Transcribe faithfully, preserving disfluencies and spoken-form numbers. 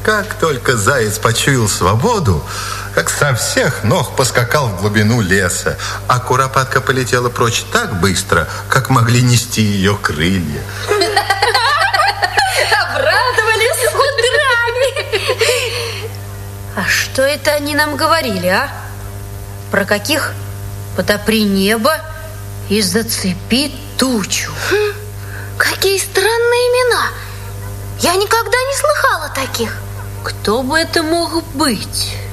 как только заяц почуял свободу, как со всех ног поскакал в глубину леса, а куропатка полетела прочь так быстро, как могли нести ее крылья. Обрадовались утрами. А что это они нам говорили, а? Про каких? Потопри небо и зацепи тучу. Хм, какие странные имена. Я никогда не слыхала таких. Кто бы это мог быть?